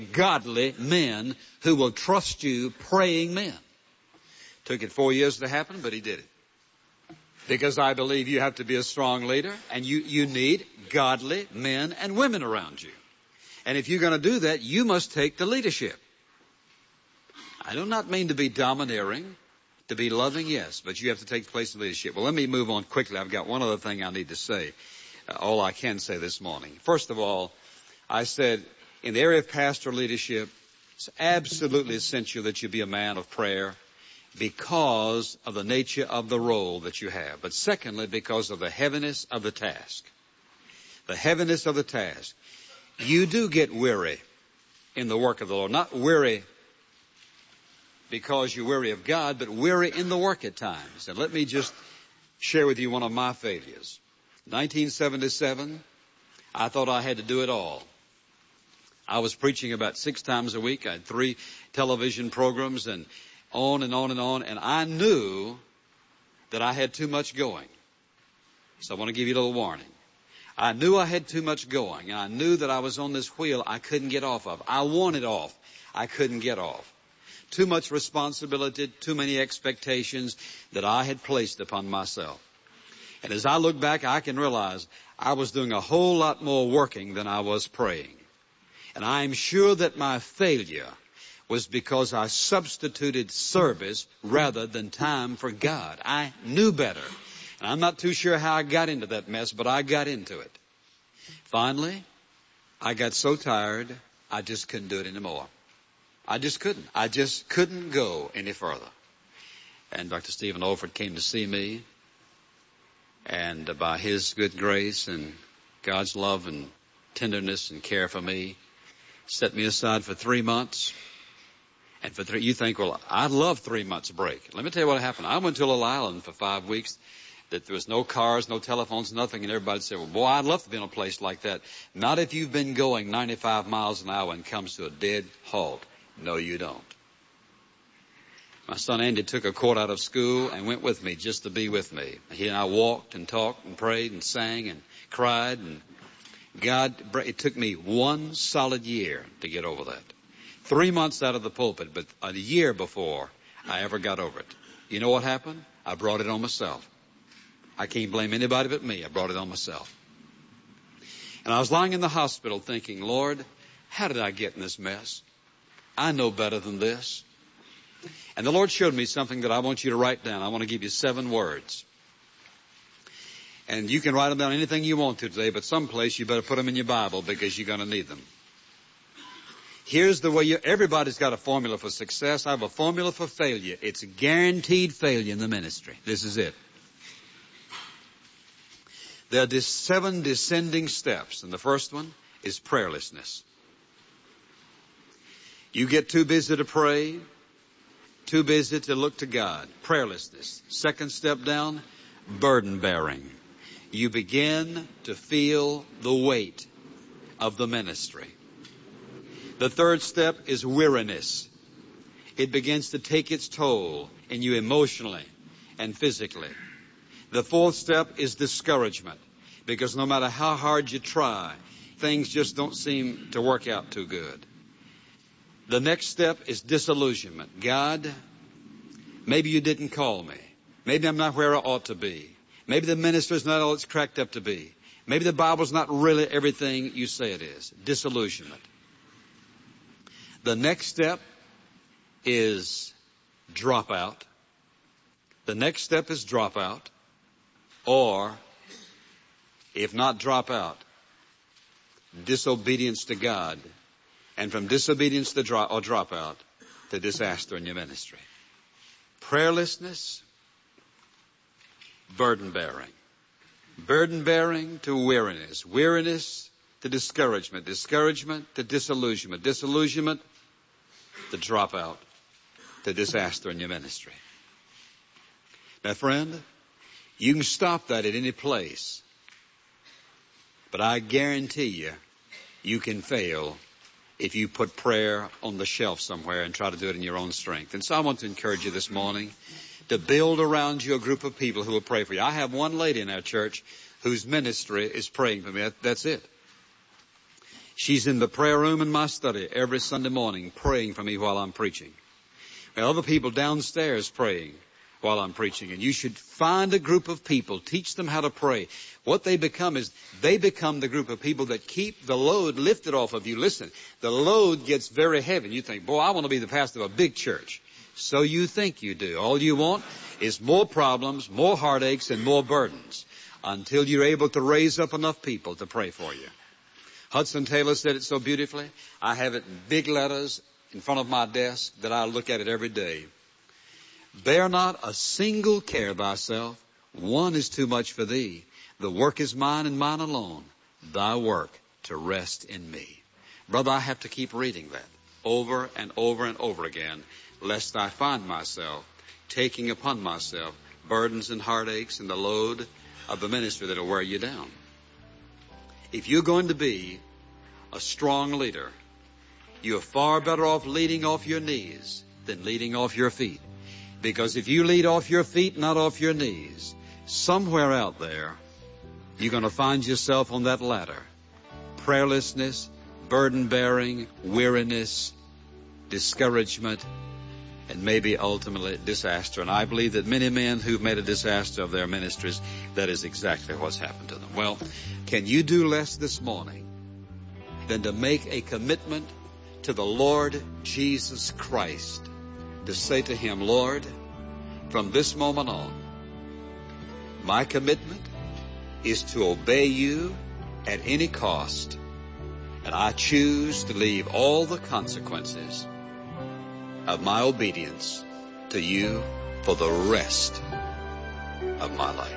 godly men who will trust you, praying men. Took it 4 years to happen, but he did it. Because I believe you have to be a strong leader, and you need godly men and women around you. And if you're going to do that, you must take the leadership. I do not mean to be domineering, to be loving, yes, but you have to take the place of leadership. Well, let me move on quickly. I've got one other thing I need to say, all I can say this morning. First of all, I said in the area of pastoral leadership, it's absolutely essential that you be a man of prayer because of the nature of the role that you have. But secondly, because of the heaviness of the task. The heaviness of the task. You do get weary in the work of the Lord. Not weary because you're weary of God, but weary in the work at times. And let me just share with you one of my failures. 1977, I thought I had to do it all. I was preaching about 6 times a week. I had 3 television programs and on and on and on. And I knew that I had too much going. So I want to give you a little warning. I knew I had too much going. And I knew that I was on this wheel I couldn't get off of. I wanted off. I couldn't get off. Too much responsibility, too many expectations that I had placed upon myself. And as I look back, I can realize I was doing a whole lot more working than I was praying. And I am sure that my failure was because I substituted service rather than time for God. I knew better. And I'm not too sure how I got into that mess, but I got into it. Finally, I got so tired, I just couldn't do it anymore. I just couldn't. I just couldn't go any further. And Dr. Stephen Olford came to see me. And by his good grace and God's love and tenderness and care for me, set me aside for 3 months. And for 3, you think, well, I'd love 3 months break. Let me tell you what happened. I went to a little island for 5 weeks that there was no cars, no telephones, nothing. And everybody said, well, boy, I'd love to be in a place like that. Not if you've been going 95 miles an hour and comes to a dead halt. No, you don't. My son Andy took a quart out of school and went with me just to be with me. He and I walked and talked and prayed and sang and cried. And it took me 1 solid year to get over that. 3 months out of the pulpit, but a year before I ever got over it. You know what happened? I brought it on myself. I can't blame anybody but me. I brought it on myself. And I was lying in the hospital thinking, Lord, how did I get in this mess? I know better than this. And the Lord showed me something that I want you to write down. I want to give you 7 words. And you can write them down anything you want to today, but someplace you better put them in your Bible because you're going to need them. Here's the way everybody's got a formula for success. I have a formula for failure. It's guaranteed failure in the ministry. This is it. There are 7 descending steps, and the first one is prayerlessness. You get too busy to pray, too busy to look to God. Prayerlessness. Second step down, burden bearing. You begin to feel the weight of the ministry. The third step is weariness. It begins to take its toll in you emotionally and physically. The fourth step is discouragement, because no matter how hard you try, things just don't seem to work out too good. The next step is disillusionment. God, maybe you didn't call me. Maybe I'm not where I ought to be. Maybe the minister's not all it's cracked up to be. Maybe the Bible's not really everything you say it is. Disillusionment. The next step is dropout. The next step is dropout. Or, if not dropout, disobedience to God. And from disobedience to dropout to disaster in your ministry. Prayerlessness, burden bearing. Burden bearing to weariness. Weariness to discouragement. Discouragement to disillusionment. Disillusionment to dropout to disaster in your ministry. Now, friend, you can stop that at any place. But I guarantee you can fail if you put prayer on the shelf somewhere and try to do it in your own strength. And so I want to encourage you this morning to build around you a group of people who will pray for you. I have one lady in our church whose ministry is praying for me. That's it. She's in the prayer room in my study every Sunday morning praying for me while I'm preaching. And other people downstairs praying while I'm preaching. And you should find a group of people, teach them how to pray. What they become is they become the group of people that keep the load lifted off of you. Listen, the load gets very heavy. And you think, boy, I want to be the pastor of a big church. So you think you do. All you want is more problems, more heartaches, and more burdens until you're able to raise up enough people to pray for you. Hudson Taylor said it so beautifully. I have it in big letters in front of my desk that I look at it every day. Bear not a single care thyself. One is too much for thee. The work is mine and mine alone. Thy work to rest in me. Brother, I have to keep reading that over and over and over again, lest I find myself taking upon myself burdens and heartaches and the load of the ministry that will wear you down. If you're going to be a strong leader, you're far better off leading off your knees than leading off your feet. Because if you lead off your feet, not off your knees, somewhere out there, you're going to find yourself on that ladder. Prayerlessness, burden-bearing, weariness, discouragement, and maybe ultimately disaster. And I believe that many men who've made a disaster of their ministries, that is exactly what's happened to them. Well, can you do less this morning than to make a commitment to the Lord Jesus Christ, to say to Him, Lord, from this moment on, my commitment is to obey you at any cost, and I choose to leave all the consequences of my obedience to you for the rest of my life.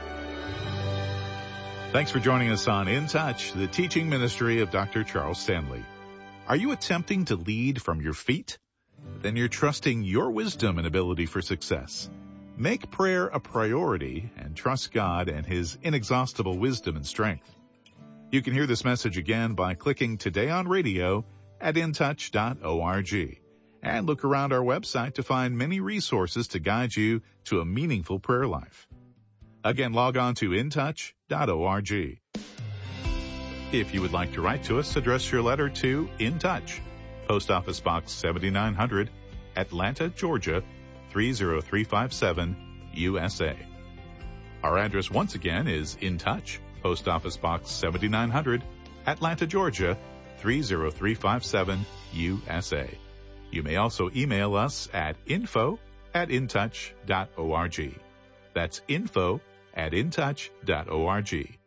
Thanks for joining us on In Touch, the teaching ministry of Dr. Charles Stanley. Are you attempting to lead from your feet? Then you're trusting your wisdom and ability for success. Make prayer a priority and trust God and His inexhaustible wisdom and strength. You can hear this message again by clicking Today on Radio at intouch.org. And look around our website to find many resources to guide you to a meaningful prayer life. Again, log on to intouch.org. If you would like to write to us, address your letter to In Touch, Post Office Box 7900, Atlanta, Georgia, 30357, USA. Our address once again is In Touch, Post Office Box 7900, Atlanta, Georgia, 30357, USA. You may also email us at info@intouch.org. That's info@intouch.org.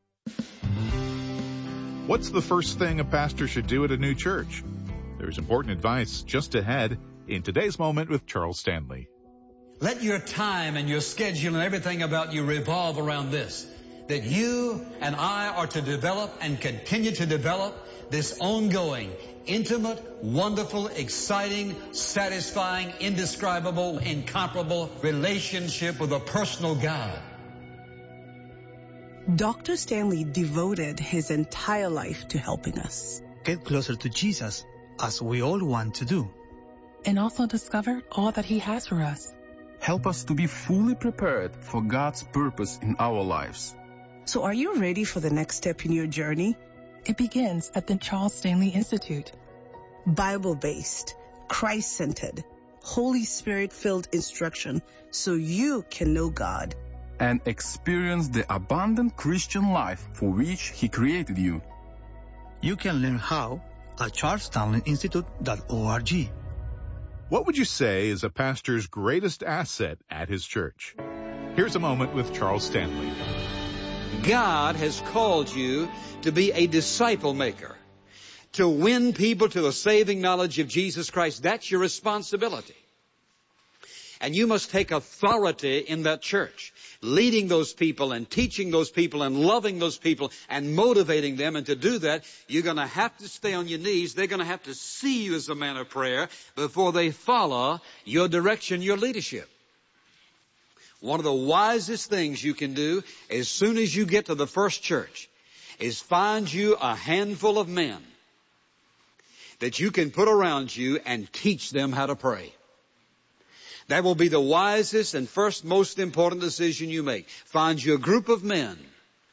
What's the first thing a pastor should do at a new church? There's important advice just ahead in Today's Moment with Charles Stanley. Let your time and your schedule and everything about you revolve around this, that you and I are to develop and continue to develop this ongoing, intimate, wonderful, exciting, satisfying, indescribable, incomparable relationship with a personal God. Dr. Stanley devoted his entire life to helping us get closer to Jesus, as we all want to do, and also discover all that He has for us. Help us to be fully prepared for God's purpose in our lives. So are you ready for the next step in your journey? It begins at the Charles Stanley Institute. Bible-based, Christ-centered, Holy Spirit-filled instruction so you can know God and experience the abundant Christian life for which He created you. You can learn how at charlesstanleyinstitute.org. What would you say is a pastor's greatest asset at his church? Here's a moment with Charles Stanley. God has called you to be a disciple maker, to win people to the saving knowledge of Jesus Christ. That's your responsibility. And you must take authority in that church, leading those people and teaching those people and loving those people and motivating them. And to do that, you're going to have to stay on your knees. They're going to have to see you as a man of prayer before they follow your direction, your leadership. One of the wisest things you can do as soon as you get to the first church is find you a handful of men that you can put around you and teach them how to pray. That will be the wisest and first most important decision you make. Find you a group of men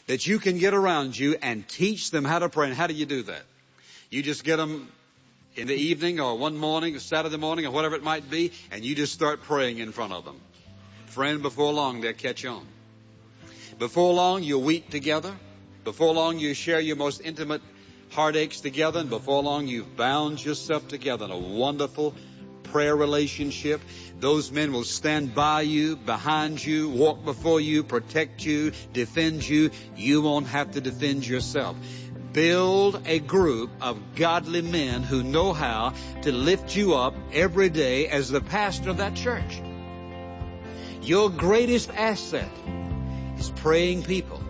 that you can get around you and teach them how to pray. And how do you do that? You just get them in the evening or one morning or Saturday morning or whatever it might be, and you just start praying in front of them. Friend, before long, they'll catch on. Before long, you'll weep together. Before long, you share your most intimate heartaches together. And before long, you've bound yourself together in a wonderful prayer relationship. Those men will stand by you, behind you, walk before you, protect you, defend you. You won't have to defend yourself. Build a group of godly men who know how to lift you up every day as the pastor of that church. Your greatest asset is praying people.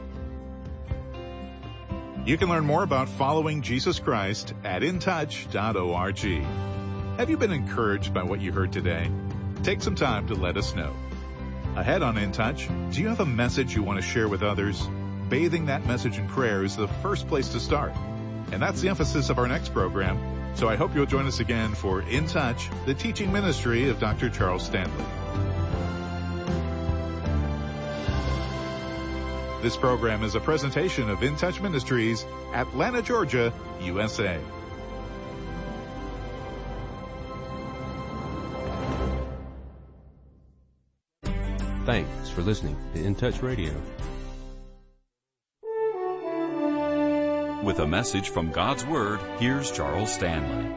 You can learn more about following Jesus Christ at intouch.org. Have you been encouraged by what you heard today? Take some time to let us know. Ahead on In Touch, do you have a message you want to share with others? Bathing that message in prayer is the first place to start. And that's the emphasis of our next program. So I hope you'll join us again for In Touch, the teaching ministry of Dr. Charles Stanley. This program is a presentation of In Touch Ministries, Atlanta, Georgia, USA. Thanks for listening to In Touch Radio. With a message from God's Word, here's Charles Stanley.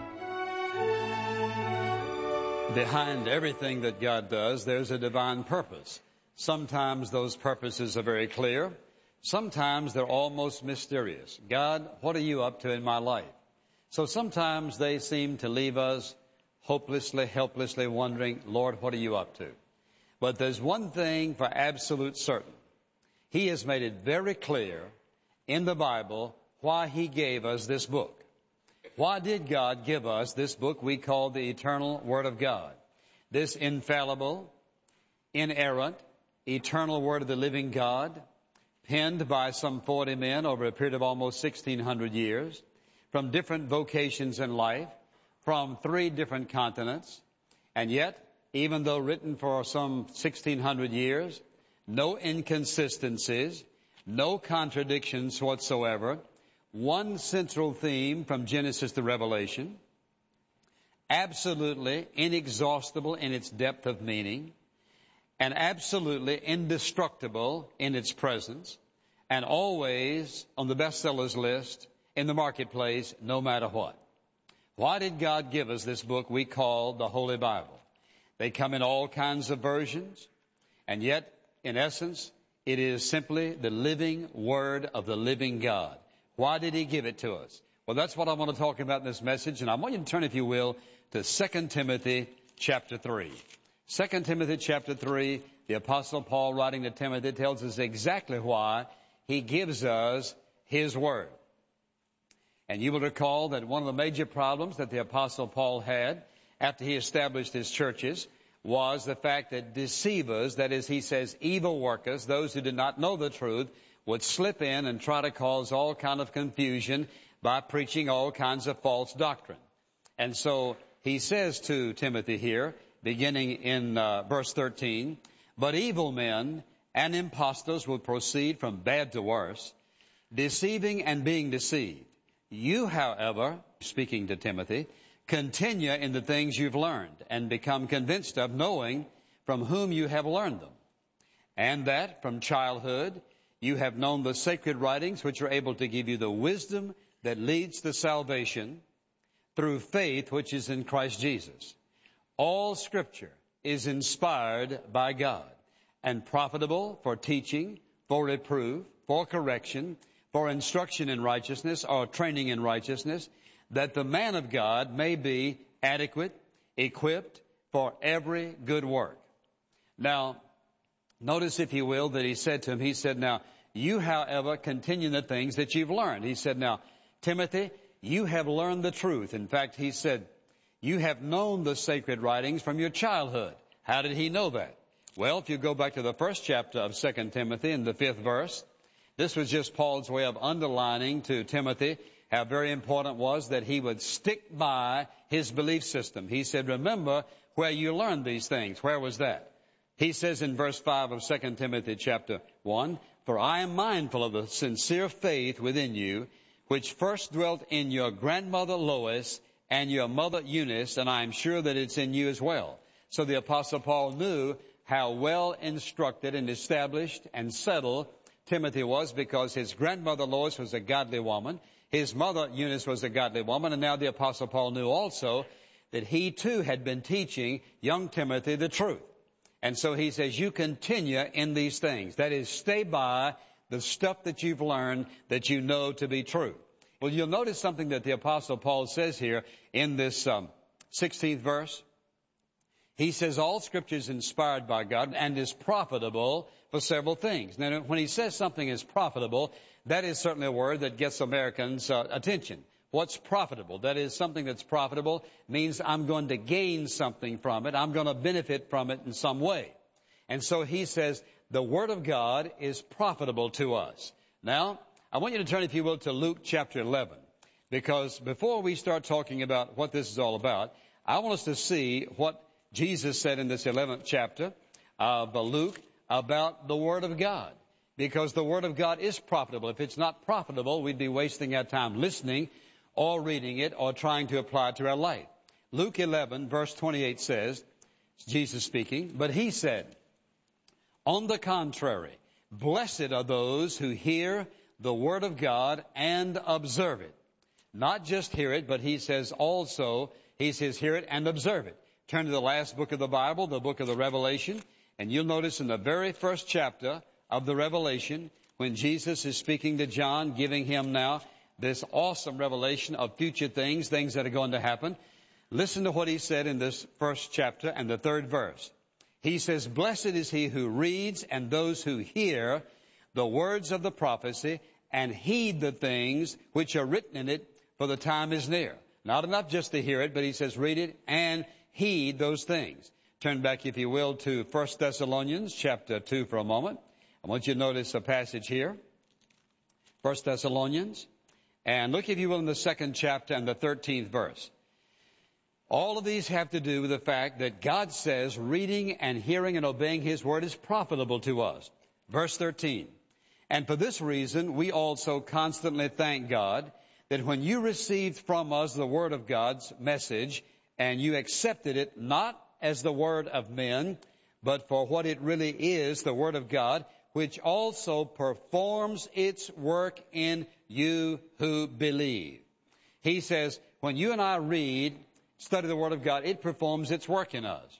Behind everything that God does, there's a divine purpose. Sometimes those purposes are very clear. Sometimes they're almost mysterious. God, what are you up to in my life? So sometimes they seem to leave us hopelessly, helplessly wondering, Lord, what are you up to? But there's one thing for absolute certain. He has made it very clear in the Bible why He gave us this book. Why did God give us this book we call the eternal Word of God? This infallible, inerrant, eternal Word of the living God, penned by some 40 men over a period of almost 1,600 years, from different vocations in life, from 3 different continents, and yet, even though written for some 1,600 years, no inconsistencies, no contradictions whatsoever, one central theme from Genesis to Revelation, absolutely inexhaustible in its depth of meaning, and absolutely indestructible in its presence, and always on the bestsellers list in the marketplace, no matter what. Why did God give us this book we call the Holy Bible? They come in all kinds of versions, and yet, in essence, it is simply the living Word of the living God. Why did He give it to us? Well, that's what I want to talk about in this message, and I want you to turn, if you will, to 2 Timothy chapter 3. 2 Timothy chapter 3, the Apostle Paul writing to Timothy tells us exactly why he gives us his Word. And you will recall that one of the major problems that the Apostle Paul had after he established his churches was the fact that deceivers, that is, he says, evil workers, those who did not know the truth, would slip in and try to cause all kind of confusion by preaching all kinds of false doctrine. And so he says to Timothy here, beginning in verse 13, but evil men and impostors will proceed from bad to worse, deceiving and being deceived. You, however, speaking to Timothy, continue in the things you've learned and become convinced of, knowing from whom you have learned them, and that from childhood you have known the sacred writings which are able to give you the wisdom that leads to salvation through faith which is in Christ Jesus. All Scripture is inspired by God and profitable for teaching, for reproof, for correction, for instruction in righteousness or training in righteousness, that the man of God may be adequate, equipped for every good work. Now, notice, if you will, that he said to him, now, you, however, continue in the things that you've learned. He said, now, Timothy, you have learned the truth. In fact, he said, you have known the sacred writings from your childhood. How did he know that? Well, if you go back to the first chapter of 2 Timothy in the 5th verse, this was just Paul's way of underlining to Timothy how very important it was that he would stick by his belief system. He said, remember where you learned these things. Where was that? He says in verse 5 of 2 Timothy chapter 1, For I am mindful of the sincere faith within you, which first dwelt in your grandmother Lois and your mother Eunice, and I am sure that it's in you as well. So the Apostle Paul knew how well instructed and established and settled Timothy was, because his grandmother Lois was a godly woman, his mother Eunice was a godly woman, and now the Apostle Paul knew also that he too had been teaching young Timothy the truth. And so he says, you continue in these things. That is, stay by the stuff that you've learned that you know to be true. Well, you'll notice something that the Apostle Paul says here in this 16th verse. He says all Scripture is inspired by God and is profitable for several things. Now, when he says something is profitable, that is certainly a word that gets Americans' attention. What's profitable? That is, something that's profitable means I'm going to gain something from it. I'm going to benefit from it in some way. And so he says the Word of God is profitable to us. Now, I want you to turn, if you will, to Luke chapter 11. Because before we start talking about what this is all about, I want us to see what Jesus said in this 11th chapter of Luke about the Word of God. Because the Word of God is profitable. If it's not profitable, we'd be wasting our time listening or reading it or trying to apply it to our life. Luke 11 verse 28 says, Jesus speaking, but he said, on the contrary, blessed are those who hear the Word of God and observe it. Not just hear it, but he says also, he says hear it and observe it. Turn to the last book of the Bible, the book of the Revelation, and you'll notice in the very first chapter of the Revelation, when Jesus is speaking to John, giving him now this awesome revelation of future things, things that are going to happen. Listen to what he said in this first chapter and the third verse. He says, blessed is he who reads and those who hear the words of the prophecy and heed the things which are written in it, for the time is near. Not enough just to hear it, but he says read it and heed those things. Turn back, if you will, to 1 Thessalonians chapter 2 for a moment. I want you to notice a passage here. 1 Thessalonians. And look, if you will, in the 2nd chapter and the 13th verse. All of these have to do with the fact that God says reading and hearing and obeying His Word is profitable to us. Verse 13. And for this reason, we also constantly thank God that when you received from us the Word of God's message, and you accepted it not as the word of men, but for what it really is, the Word of God, which also performs its work in you who believe. He says, when you and I read, study the Word of God, it performs its work in us.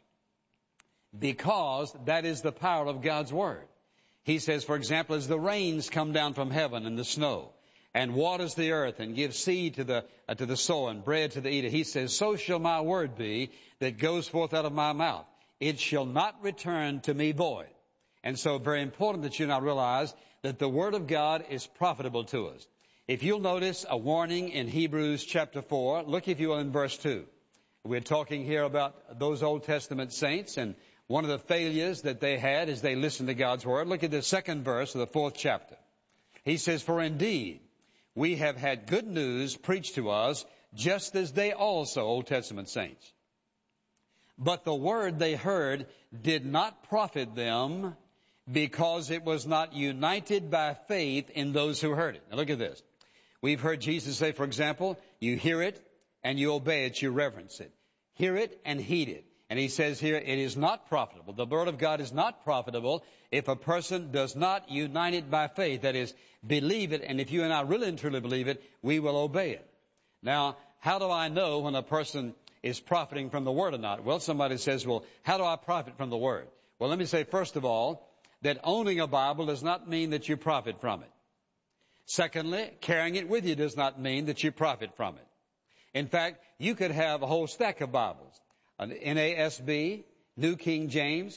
Because that is the power of God's Word. He says, for example, as the rains come down from heaven and the snow, and waters the earth and gives seed to the sower and bread to the eater, he says, so shall my word be that goes forth out of my mouth. It shall not return to me void. And so very important that you now realize that the Word of God is profitable to us. If you'll notice a warning in Hebrews chapter 4, look if you will in verse 2. We're talking here about those Old Testament saints and one of the failures that they had as they listened to God's Word. Look at the 2nd verse of the 4th chapter. He says, for indeed, we have had good news preached to us, just as they also, Old Testament saints. But the word they heard did not profit them, because it was not united by faith in those who heard it. Now look at this. We've heard Jesus say, for example, you hear it and you obey it, you reverence it. Hear it and heed it. And he says here, it is not profitable. The Word of God is not profitable if a person does not unite it by faith. That is, believe it. And if you and I really and truly believe it, we will obey it. Now, how do I know when a person is profiting from the Word or not? Well, somebody says, well, how do I profit from the Word? Well, let me say, first of all, that owning a Bible does not mean that you profit from it. Secondly, carrying it with you does not mean that you profit from it. In fact, you could have a whole stack of Bibles. An NASB, New King James,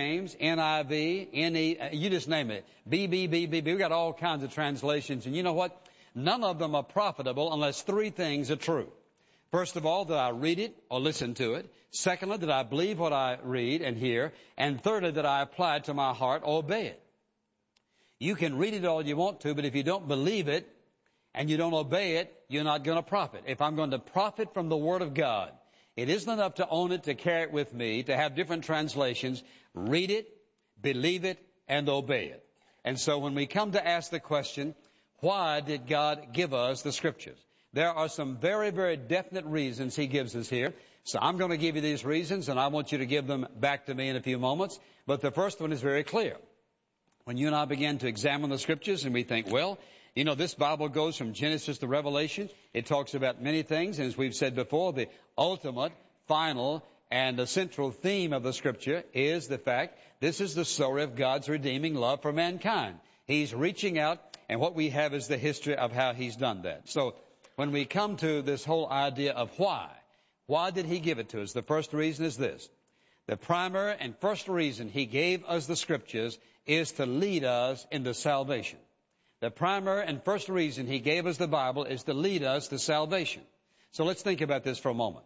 NIV, NE, you just name it. BBBB. We've got all kinds of translations. And you know what? None of them are profitable unless three things are true. First of all, that I read it or listen to it. Secondly, that I believe what I read and hear. And thirdly, that I apply it to my heart or obey it. You can read it all you want to, but if you don't believe it and you don't obey it, you're not going to profit. If I'm going to profit from the Word of God, it isn't enough to own it, to carry it with me, to have different translations. Read it, believe it, and obey it. And so when we come to ask the question, why did God give us the Scriptures? There are some very, very definite reasons He gives us here. So I'm going to give you these reasons, and I want you to give them back to me in a few moments. But the first one is very clear. When you and I begin to examine the Scriptures and we think, well, you know, this Bible goes from Genesis to Revelation. It talks about many things, and as we've said before, the ultimate, final, and the central theme of the Scripture is the fact this is the story of God's redeeming love for mankind. He's reaching out, and what we have is the history of how He's done that. So when we come to this whole idea of why did He give it to us? The first reason is this. The primary and first reason He gave us the Scriptures is to lead us into salvation. The primary and first reason He gave us the Bible is to lead us to salvation. So let's think about this for a moment.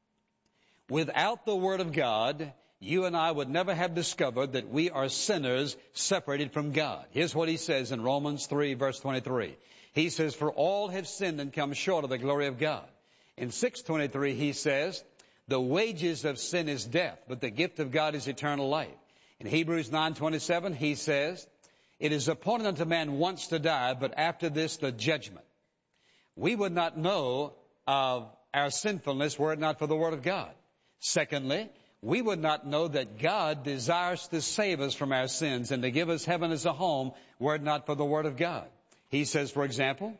Without the Word of God, you and I would never have discovered that we are sinners separated from God. Here's what He says in Romans 3, verse 23. He says, for all have sinned and come short of the glory of God. In 6:23, He says, the wages of sin is death, but the gift of God is eternal life. In Hebrews 9:27, He says, it is appointed unto man once to die, but after this the judgment. We would not know of our sinfulness were it not for the Word of God. Secondly, we would not know that God desires to save us from our sins and to give us heaven as a home were it not for the Word of God. He says, for example,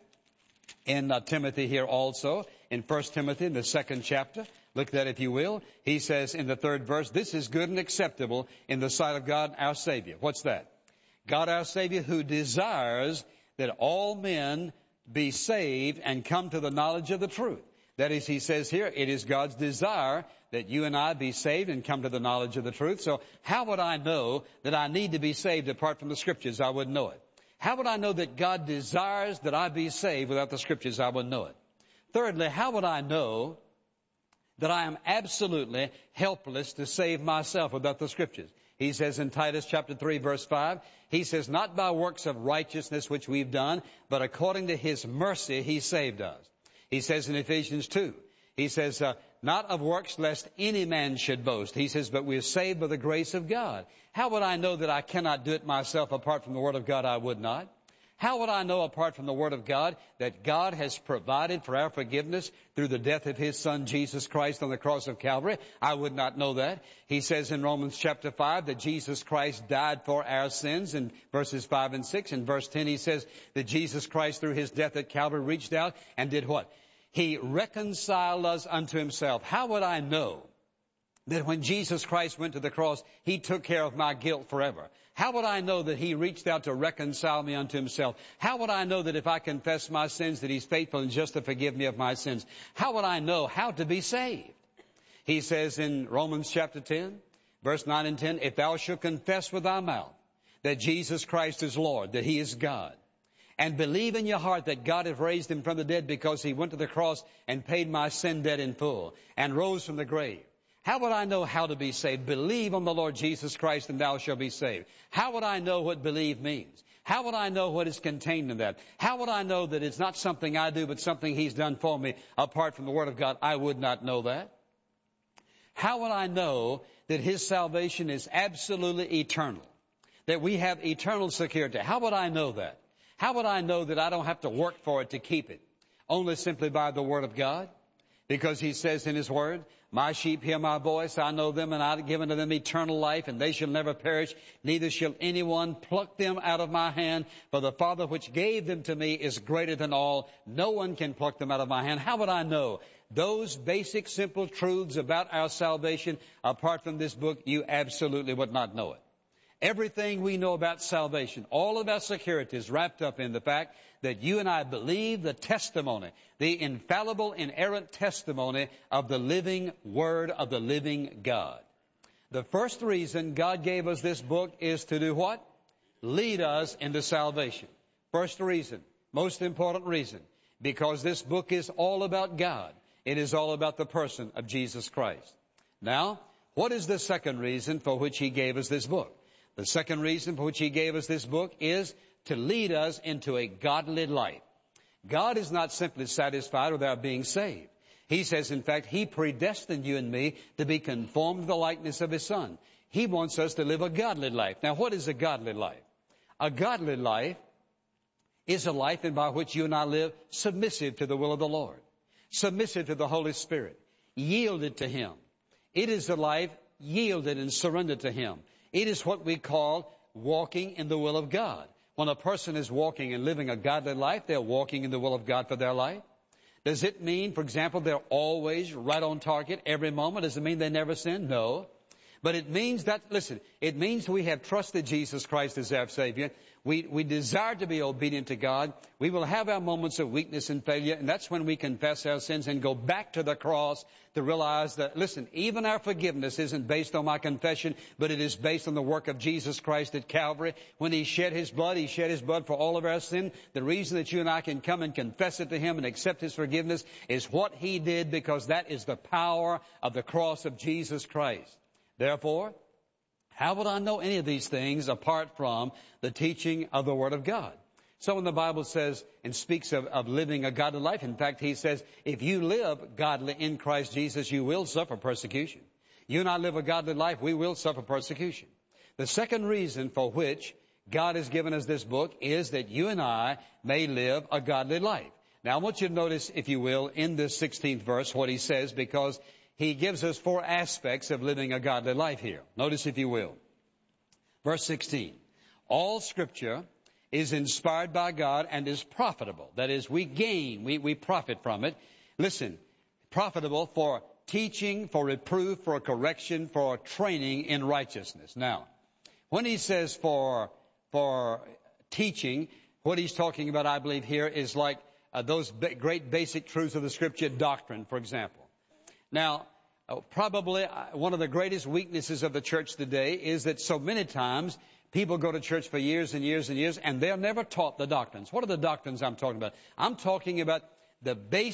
in Timothy here also, in 1 Timothy in the 2nd chapter, look at that if you will. He says in the 3rd verse, this is good and acceptable in the sight of God our Savior. What's that? God our Savior, who desires that all men be saved and come to the knowledge of the truth. That is, He says here, it is God's desire that you and I be saved and come to the knowledge of the truth. So how would I know that I need to be saved apart from the Scriptures? I wouldn't know it. How would I know that God desires that I be saved without the Scriptures? I wouldn't know it. Thirdly, how would I know that I am absolutely helpless to save myself without the Scriptures? He says in Titus chapter 3 verse 5, He says, not by works of righteousness which we've done, but according to His mercy He saved us. He says in Ephesians 2, He says, not of works lest any man should boast. He says, but we are saved by the grace of God. How would I know that I cannot do it myself apart from the Word of God? I would not. How would I know apart from the Word of God that God has provided for our forgiveness through the death of His Son Jesus Christ on the cross of Calvary? I would not know that. He says in Romans chapter 5 that Jesus Christ died for our sins in verses 5 and 6. In verse 10 He says that Jesus Christ through His death at Calvary reached out and did what? He reconciled us unto Himself. How would I know that when Jesus Christ went to the cross, He took care of my guilt forever? How would I know that He reached out to reconcile me unto Himself? How would I know that if I confess my sins that He's faithful and just to forgive me of my sins? How would I know how to be saved? He says in Romans chapter 10, verse 9 and 10, if thou shalt confess with thy mouth that Jesus Christ is Lord, that He is God, and believe in your heart that God hath raised Him from the dead because He went to the cross and paid my sin debt in full and rose from the grave. How would I know how to be saved? Believe on the Lord Jesus Christ and thou shalt be saved. How would I know what believe means? How would I know what is contained in that? How would I know that it's not something I do but something He's done for me apart from the Word of God? I would not know that. How would I know that His salvation is absolutely eternal? That we have eternal security? How would I know that? How would I know that I don't have to work for it to keep it? Only simply by the Word of God. Because He says in His Word, my sheep hear my voice, I know them, and I give unto them eternal life, and they shall never perish, neither shall anyone pluck them out of my hand. For the Father which gave them to me is greater than all. No one can pluck them out of my hand. How would I know those basic, simple truths about our salvation? Apart from this book, you absolutely would not know it. Everything we know about salvation, all of our security is wrapped up in the fact that you and I believe the testimony, the infallible, inerrant testimony of the living Word of the living God. The first reason God gave us this book is to do what? Lead us into salvation. First reason, most important reason, because this book is all about God. It is all about the person of Jesus Christ. Now, what is the second reason for which He gave us this book? The second reason for which He gave us this book is to lead us into a godly life. God is not simply satisfied with our being saved. He says, in fact, He predestined you and me to be conformed to the likeness of His Son. He wants us to live a godly life. Now, what is a godly life? A godly life is a life by which you and I live submissive to the will of the Lord, submissive to the Holy Spirit, yielded to Him. It is a life yielded and surrendered to Him. It is what we call walking in the will of God. When a person is walking and living a godly life, they're walking in the will of God for their life. Does it mean, for example, they're always right on target every moment? Does it mean they never sin? No. But it means that, listen, it means we have trusted Jesus Christ as our Savior. We desire to be obedient to God. We will have our moments of weakness and failure, and that's when we confess our sins and go back to the cross to realize that, listen, even our forgiveness isn't based on my confession, but it is based on the work of Jesus Christ at Calvary. When He shed His blood for all of our sin. The reason that you and I can come and confess it to Him and accept His forgiveness is what He did, because that is the power of the cross of Jesus Christ. Therefore, how would I know any of these things apart from the teaching of the Word of God? So when the Bible says and speaks of living a godly life, in fact, He says, if you live godly in Christ Jesus, you will suffer persecution. You and I live a godly life, we will suffer persecution. The second reason for which God has given us this book is that you and I may live a godly life. Now I want you to notice, if you will, in this 16th verse what He says, because He gives us 4 aspects of living a godly life here. Notice, if you will. Verse 16. All Scripture is inspired by God and is profitable. That is, we gain, we profit from it. Listen, profitable for teaching, for reproof, for correction, for training in righteousness. Now, when He says for teaching, what He's talking about, I believe, here is like those great basic truths of the Scripture, doctrine, for example. Now, probably one of the greatest weaknesses of the church today is that so many times people go to church for years and years and years and they're never taught the doctrines. What are the doctrines I'm talking about? I'm talking about the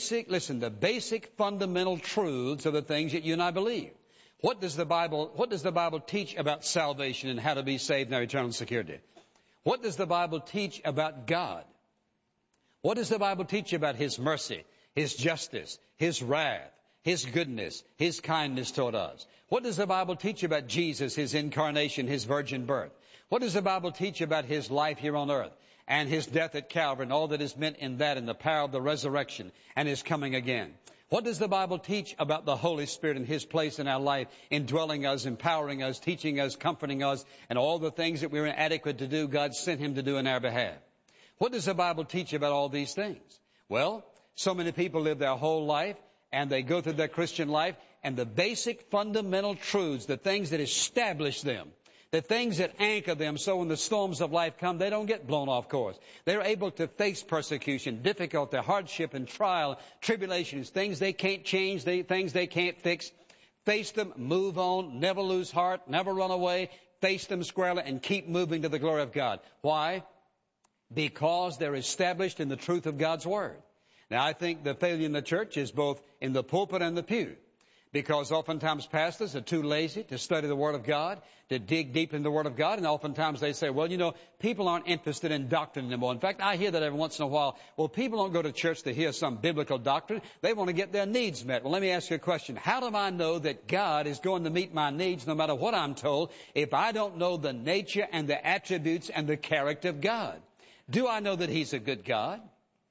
basic fundamental truths of the things that you and I believe. What does the Bible teach about salvation and how to be saved and our eternal security? What does the Bible teach about God? What does the Bible teach about His mercy, His justice, His wrath, His goodness, His kindness toward us? What does the Bible teach about Jesus, His incarnation, His virgin birth? What does the Bible teach about His life here on earth and His death at Calvary and all that is meant in that and the power of the resurrection and His coming again? What does the Bible teach about the Holy Spirit and His place in our life, indwelling us, empowering us, teaching us, comforting us, and all the things that we're inadequate to do, God sent Him to do in our behalf? What does the Bible teach about all these things? Well, so many people live their whole life and they go through their Christian life, and the basic fundamental truths, the things that establish them, the things that anchor them, so when the storms of life come, they don't get blown off course. They're able to face persecution, difficulty, hardship, and trial, tribulations, things they can't change, things they can't fix. Face them, move on, never lose heart, never run away, face them squarely, and keep moving to the glory of God. Why? Because they're established in the truth of God's Word. Now, I think the failure in the church is both in the pulpit and the pew, because oftentimes pastors are too lazy to study the Word of God, to dig deep in the Word of God, and oftentimes they say, well, you know, people aren't interested in doctrine anymore. In fact, I hear that every once in a while. Well, people don't go to church to hear some biblical doctrine. They want to get their needs met. Well, let me ask you a question. How do I know that God is going to meet my needs no matter what I'm told if I don't know the nature and the attributes and the character of God? Do I know that He's a good God?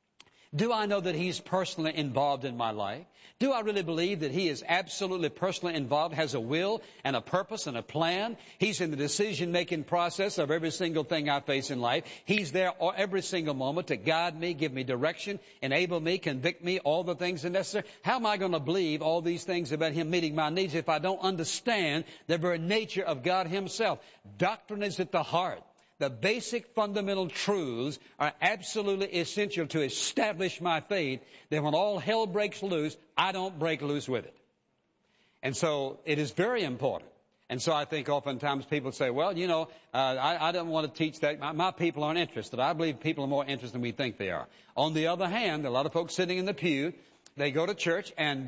Do I know that He's personally involved in my life? Do I really believe that He is absolutely personally involved, has a will and a purpose and a plan? He's in the decision-making process of every single thing I face in life. He's there every single moment to guide me, give me direction, enable me, convict me, all the things that are necessary. How am I going to believe all these things about Him meeting my needs if I don't understand the very nature of God Himself? Doctrine is at the heart. The basic fundamental truths are absolutely essential to establish my faith, that when all hell breaks loose, I don't break loose with it. And so it is very important. And so I think oftentimes people say, well, you know, I don't want to teach that. My people aren't interested. I believe people are more interested than we think they are. On the other hand, a lot of folks sitting in the pew, they go to church and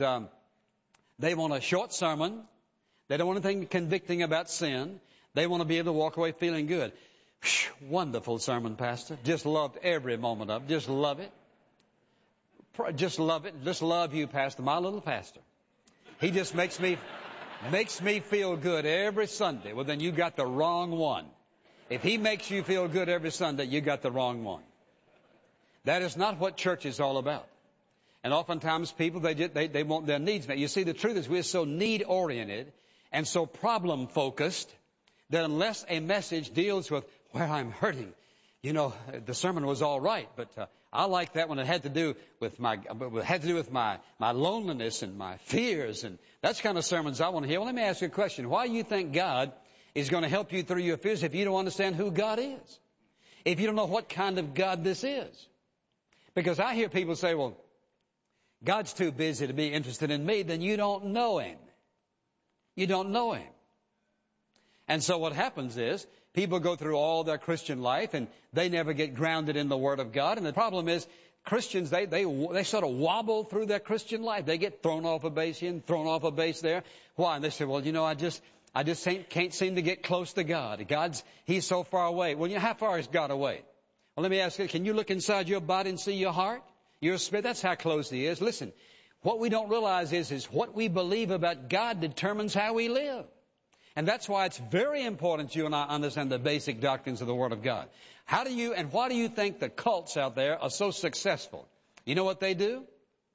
they want a short sermon. They don't want anything convicting about sin. They want to be able to walk away feeling good. Wonderful sermon, Pastor. Just loved every moment of it. Just love it. Just love it. Just love you, Pastor. My little pastor. He just makes me feel good every Sunday. Well, then you got the wrong one. If he makes you feel good every Sunday, you got the wrong one. That is not what church is all about. And oftentimes people, they want their needs met. You see, the truth is we're so need-oriented and so problem-focused that unless a message deals with where I'm hurting, you know, the sermon was all right, but I like that when it had to do with my loneliness and my fears, and that's the kind of sermons I want to hear. Well, let me ask you a question. Why do you think God is going to help you through your fears if you don't understand who God is? If you don't know what kind of God this is? Because I hear people say, well, God's too busy to be interested in me. Then you don't know Him. You don't know Him. And so what happens is people go through all their Christian life and they never get grounded in the Word of God. And the problem is Christians, they sort of wobble through their Christian life. They get thrown off a base here and thrown off a base there. Why? And they say, well, you know, I just can't seem to get close to God. He's so far away. Well, you know, how far is God away? Well, let me ask you, can you look inside your body and see your heart? Your spirit? That's how close He is. Listen, what we don't realize is what we believe about God determines how we live. And that's why it's very important you and I understand the basic doctrines of the Word of God. Why do you think the cults out there are so successful? You know what they do?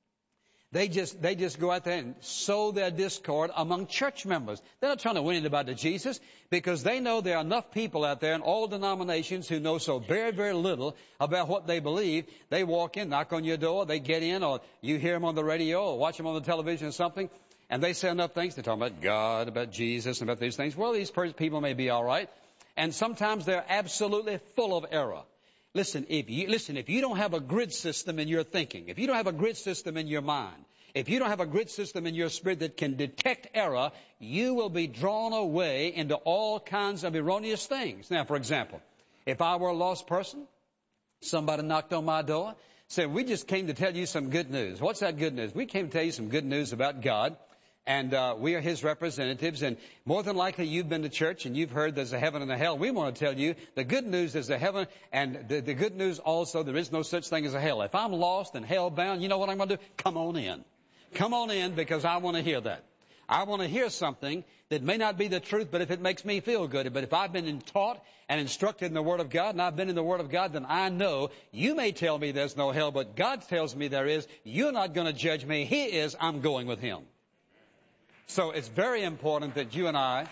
They just go out there and sow their discord among church members. They're not trying to win anybody to Jesus because they know there are enough people out there in all denominations who know so very, very little about what they believe. They walk in, knock on your door, they get in, or you hear them on the radio or watch them on the television or something, and they say enough things. They're talking about God, about Jesus, and about these things. Well, these people may be all right, and sometimes they're absolutely full of error. Listen, if you don't have a grid system in your thinking, if you don't have a grid system in your mind, if you don't have a grid system in your spirit that can detect error, you will be drawn away into all kinds of erroneous things. Now, for example, if I were a lost person, somebody knocked on my door, said, we just came to tell you some good news. What's that good news? We came to tell you some good news about God. And we are His representatives, and more than likely you've been to church and you've heard there's a heaven and a hell. We want to tell you the good news is a heaven, and the good news also there is no such thing as a hell. If I'm lost and hell bound, you know what I'm going to do? Come on in. Come on in, because I want to hear that. I want to hear something that may not be the truth, but if it makes me feel good. But if I've been taught and instructed in the Word of God, and I've been in the Word of God, then I know you may tell me there's no hell, but God tells me there is. You're not going to judge me. He is. I'm going with Him. So it's very important that you and I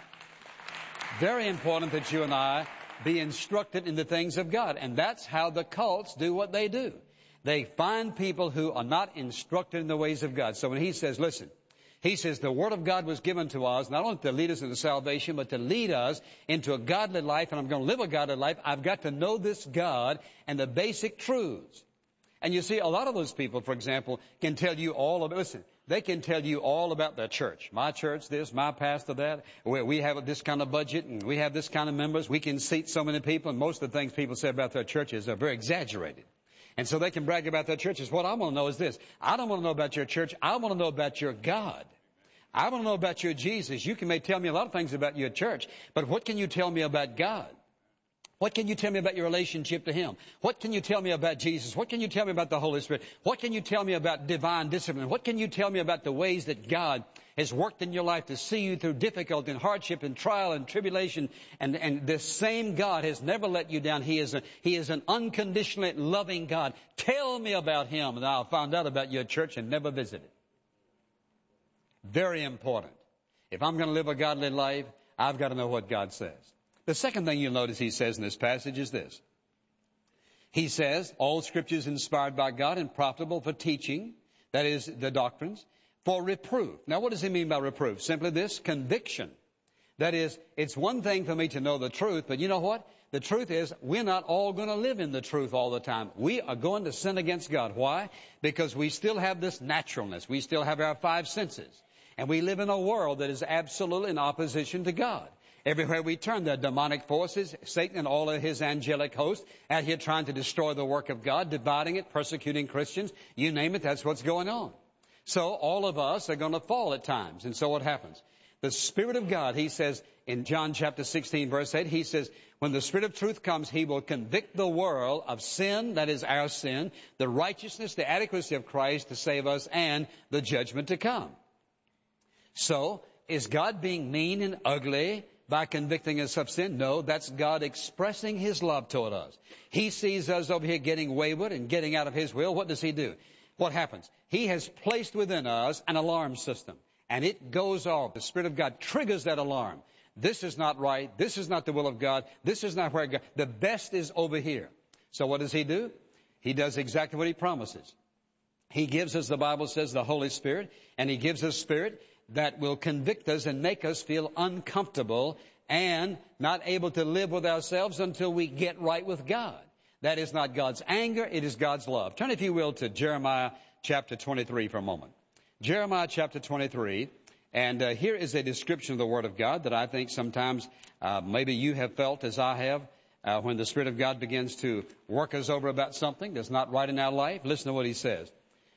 be instructed in the things of God. And that's how the cults do what they do. They find people who are not instructed in the ways of God. So when He says, listen, He says the Word of God was given to us not only to lead us into salvation, but to lead us into a godly life. And I'm going to live a godly life. I've got to know this God and the basic truths. And you see, a lot of those people, for example, can tell you all about, listen, they can tell you all about their church. My church this, my pastor that. We have this kind of budget and we have this kind of members. We can seat so many people, and most of the things people say about their churches are very exaggerated. And so they can brag about their churches. What I want to know is this. I don't want to know about your church. I want to know about your God. I want to know about your Jesus. You may tell me a lot of things about your church, but what can you tell me about God? What can you tell me about your relationship to Him? What can you tell me about Jesus? What can you tell me about the Holy Spirit? What can you tell me about divine discipline? What can you tell me about the ways that God has worked in your life to see you through difficulty and hardship and trial and tribulation? And this same God has never let you down. He is an unconditionally loving God. Tell me about Him, and I'll find out about your church and never visit it. Very important. If I'm going to live a godly life, I've got to know what God says. The second thing you'll notice He says in this passage is this. He says, all Scripture is inspired by God and profitable for teaching, that is, the doctrines, for reproof. Now, what does He mean by reproof? Simply this, conviction. That is, it's one thing for me to know the truth, but you know what? The truth is, we're not all going to live in the truth all the time. We are going to sin against God. Why? Because we still have this naturalness. We still have our five senses. And we live in a world that is absolutely in opposition to God. Everywhere we turn, there are demonic forces, Satan and all of his angelic hosts out here trying to destroy the work of God, dividing it, persecuting Christians. You name it, that's what's going on. So all of us are going to fall at times. And so what happens? The Spirit of God, He says in John chapter 16, verse 8, He says, when the Spirit of truth comes, He will convict the world of sin, that is our sin, the righteousness, the adequacy of Christ to save us, and the judgment to come. So, is God being mean and ugly by convicting us of sin? No, that's God expressing His love toward us. He sees us over here getting wayward and getting out of His will. What does He do? What happens? He has placed within us an alarm system, and it goes off. The Spirit of God triggers that alarm. This is not right. This is not the will of God. This is not where God... The best is over here. So what does He do? He does exactly what He promises. He gives us, the Bible says, the Holy Spirit, and He gives us Spirit that will convict us and make us feel uncomfortable and not able to live with ourselves until we get right with God. That is not God's anger, it is God's love. Turn, if you will, to Jeremiah chapter 23 for a moment. Jeremiah chapter 23, and here is a description of the Word of God that I think sometimes maybe you have felt as I have when the Spirit of God begins to work us over about something that's not right in our life. Listen to what He says.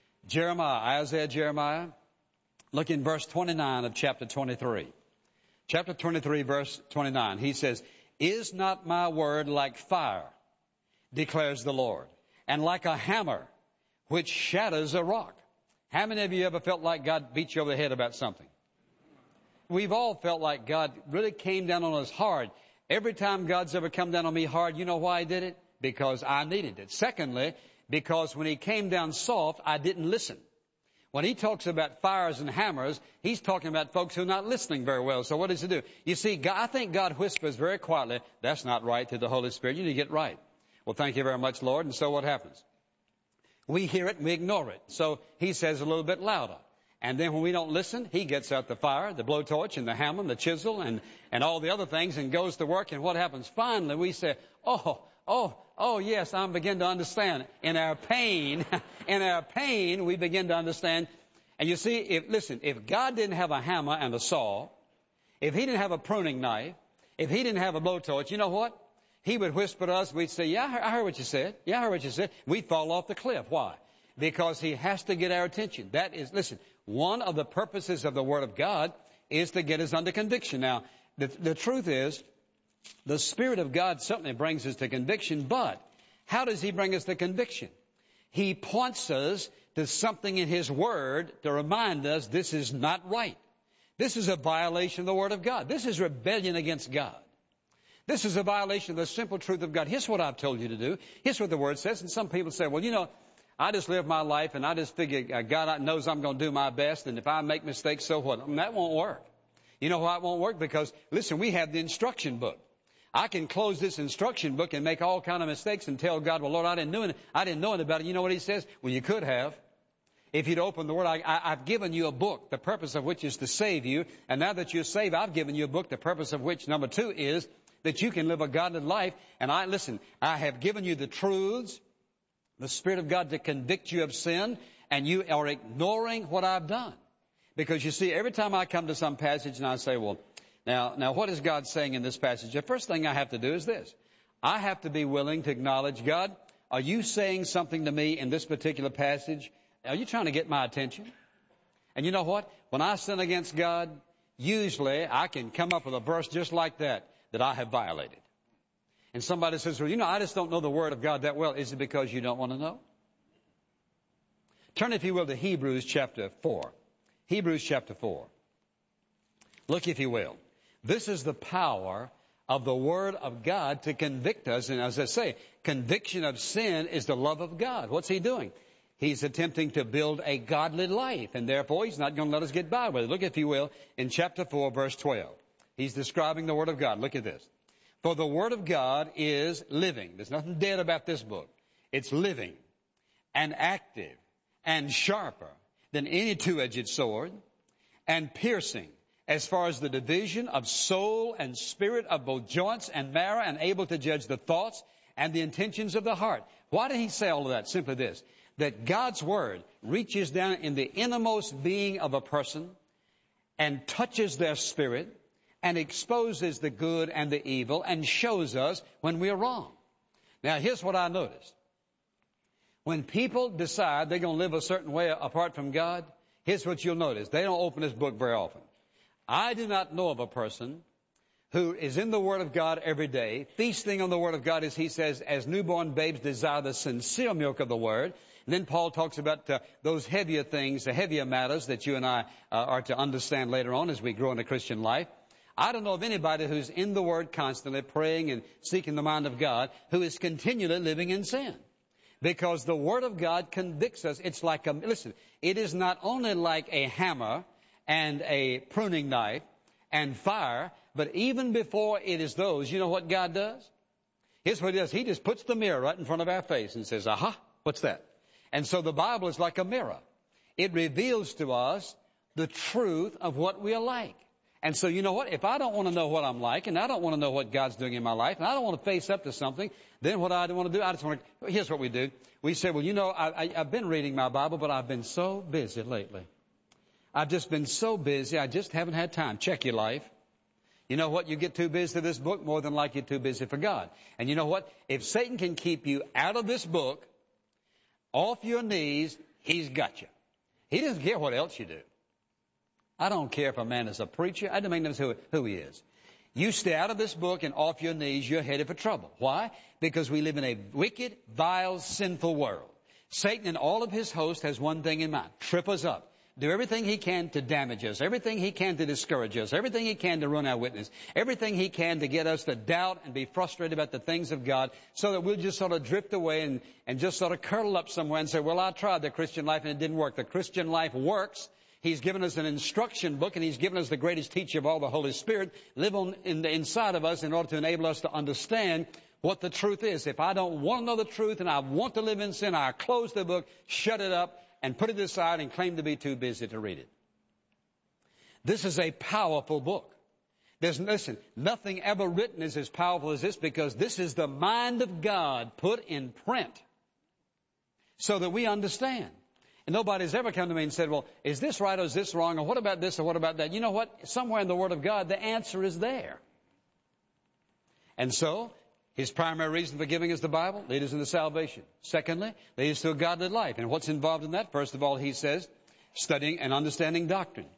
Jeremiah, look in verse 29 of chapter 23. Chapter 23, verse 29. He says, "Is not my word like fire, declares the Lord, and like a hammer which shatters a rock?" How many of you ever felt like God beat you over the head about something? We've all felt like God really came down on us hard. Every time God's ever come down on me hard, you know why He did it? Because I needed it. Secondly, because when He came down soft, I didn't listen. When He talks about fires and hammers, He's talking about folks who are not listening very well. So what does He do? You see, God, I think God whispers very quietly, "That's not right," to the Holy Spirit. You need to get right. Well, thank you very much, Lord. And so what happens? We hear it and we ignore it. So He says a little bit louder. And then when we don't listen, He gets out the fire, the blowtorch, and the hammer, and the chisel, and all the other things, and goes to work. And what happens? Finally, we say, oh, yes, I begin to understand. In our pain, we begin to understand. And you see, if God didn't have a hammer and a saw, if He didn't have a pruning knife, if He didn't have a blowtorch, you know what? He would whisper to us, we'd say, "Yeah, I heard what you said. Yeah, I heard what you said." We'd fall off the cliff. Why? Because He has to get our attention. That is, listen, one of the purposes of the Word of God is to get us under conviction. Now, the truth is, the Spirit of God certainly brings us to conviction, but how does He bring us to conviction? He points us to something in His Word to remind us this is not right. This is a violation of the Word of God. This is rebellion against God. This is a violation of the simple truth of God. Here's what I've told you to do. Here's what the Word says. And some people say, "Well, you know, I just live my life and I just figure God knows I'm going to do my best, and if I make mistakes, so what?" And that won't work. You know why it won't work? Because, listen, we have the instruction book. I can close this instruction book and make all kind of mistakes and tell God, "Well, Lord, I didn't know it about it." You know what He says? Well, you could have. If you'd opened the Word, I've given you a book, the purpose of which is to save you. And now that you're saved, I've given you a book, the purpose of which, number 2, is that you can live a godly life. And I have given you the truths, the Spirit of God to convict you of sin, and you are ignoring what I've done. Because you see, every time I come to some passage and I say, "Well, now what is God saying in this passage?" The first thing I have to do is this. I have to be willing to acknowledge, "God, are you saying something to me in this particular passage? Are you trying to get my attention?" And you know what? When I sin against God, usually I can come up with a verse just like that I have violated. And somebody says, "Well, you know, I just don't know the Word of God that well." Is it because you don't want to know? Turn, if you will, to Hebrews chapter 4. Hebrews chapter 4. Look, if you will. This is the power of the Word of God to convict us. And as I say, conviction of sin is the love of God. What's He doing? He's attempting to build a godly life, and therefore He's not going to let us get by with it. Look, if you will, in chapter 4, verse 12. He's describing the Word of God. Look at this. "For the Word of God is living." There's nothing dead about this book. It's living and active and sharper than any two-edged sword, and piercing as far as the division of soul and spirit, of both joints and marrow, and able to judge the thoughts and the intentions of the heart. Why did He say all of that? Simply this, that God's Word reaches down in the innermost being of a person and touches their spirit and exposes the good and the evil and shows us when we're wrong. Now, here's what I noticed. When people decide they're going to live a certain way apart from God, here's what you'll notice. They don't open this book very often. I do not know of a person who is in the Word of God every day, feasting on the Word of God, as he says, as newborn babes desire the sincere milk of the Word. And then Paul talks about those heavier things, the heavier matters that you and I are to understand later on as we grow in the Christian life. I don't know of anybody who's in the Word constantly praying and seeking the mind of God who is continually living in sin. Because the Word of God convicts us. It's like listen, it is not only like a hammer and a pruning knife and fire, but even before it is those, you know what God does? Here's what He does. He just puts the mirror right in front of our face and says, aha, what's that? And so the Bible is like a mirror. It reveals to us the truth of what we are like. And so you know what? If I don't want to know what I'm like, and I don't want to know what God's doing in my life, and I don't want to face up to something, then what I want to do, I just want to, here's what we do. We say, well, you know, I've been reading my Bible, but I've been so busy lately. I've just been so busy, I just haven't had time. Check your life. You know what? You get too busy for this book, more than likely you're too busy for God. And you know what? If Satan can keep you out of this book, off your knees, he's got you. He doesn't care what else you do. I don't care if a man is a preacher. I don't make no who he is. You stay out of this book and off your knees, you're headed for trouble. Why? Because we live in a wicked, vile, sinful world. Satan and all of his host has one thing in mind. Trip us up. Do everything he can to damage us. Everything he can to discourage us. Everything he can to ruin our witness. Everything he can to get us to doubt and be frustrated about the things of God so that we'll just sort of drift away and just sort of curl up somewhere and say, well, I tried the Christian life and it didn't work. The Christian life works. He's given us an instruction book, and He's given us the greatest teacher of all, the Holy Spirit, live on in the inside of us in order to enable us to understand what the truth is. If I don't want to know the truth and I want to live in sin, I close the book, shut it up, and put it aside and claim to be too busy to read it. This is a powerful book. Listen, nothing ever written is as powerful as this, because this is the mind of God put in print so that we understand. And nobody's ever come to me and said, well, is this right or is this wrong, or what about this or what about that? You know what? Somewhere in the Word of God, the answer is there. And so, His primary reason for giving us the Bible, lead us into salvation. Secondly, lead us to a godly life. And what's involved in that? First of all, He says, studying and understanding doctrine.